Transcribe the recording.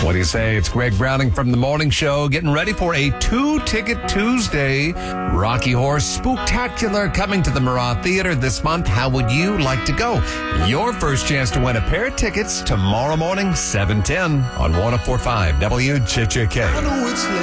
What do you say? It's Greg Browning from The Morning Show, getting ready for a 2-ticket Tuesday. Rocky Horror Spooktacular coming to the Murat Theater this month. How would you like to go? Your first chance to win a pair of tickets tomorrow morning, 7:10 on 104.5 WCHK.